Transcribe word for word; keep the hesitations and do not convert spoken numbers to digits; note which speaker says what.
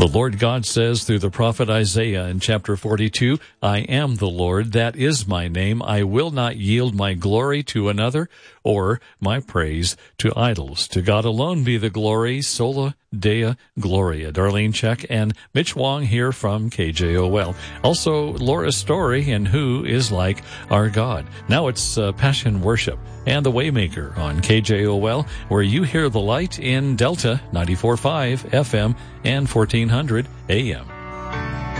Speaker 1: The Lord God says through the prophet Isaiah in chapter forty-two, I am the Lord, that is my name. I will not yield my glory to another or my praise to idols. To God alone be the glory, sola dea gloria. Darlene Check and Mitch Wong here from K J O L. Also, Laura Story and Who is Like Our God. Now it's uh, Passion Worship and The Waymaker on K J O L, where you hear the light in Delta ninety-four point five F M and fourteen hundred A M.